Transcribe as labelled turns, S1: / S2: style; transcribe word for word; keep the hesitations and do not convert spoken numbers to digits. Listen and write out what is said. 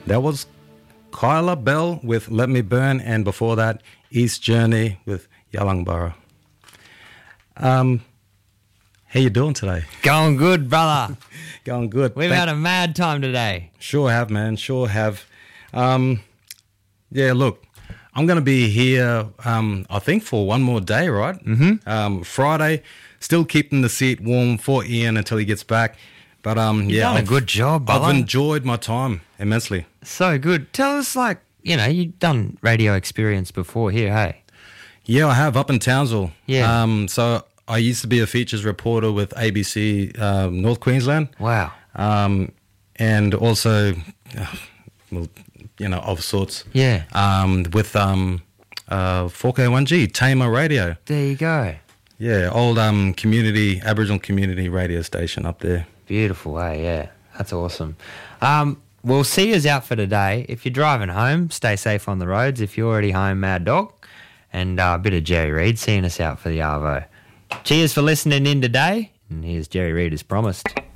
S1: That was Kyla Bell with Let Me Burn, and before that, East Journey with Yalangbara. Um, how you doing today?
S2: Going good, brother.
S1: Going good.
S2: We've
S1: Thank-
S2: had a mad time today.
S1: Sure have, man. Sure have. Um, yeah, look, I'm going to be here, um, I think, for one more day, right? Mm-hmm. Um, Friday, still keeping the seat warm for Ian until he gets back. But um,
S2: You've
S1: yeah,
S2: done a
S1: I've,
S2: good job, brother.
S1: I've enjoyed my time immensely.
S2: So good. Tell us, like, you know, you've done radio experience before here, hey?
S1: Yeah, I have, up in Townsville.
S2: Yeah.
S1: Um, so I used to be a features reporter with A B C um, North Queensland.
S2: Wow.
S1: Um, and also, uh, well, you know, of sorts.
S2: Yeah.
S1: Um, with um, uh, four K one G, Tamer Radio.
S2: There you go.
S1: Yeah, old um, community, Aboriginal community radio station up there.
S2: Beautiful, eh? Yeah. That's awesome. Um, we'll see yous out for today. If you're driving home, stay safe on the roads. If you're already home, Mad Dog. And uh, a bit of Jerry Reed seeing us out for the Arvo. Cheers for listening in today. And here's Jerry Reed as promised.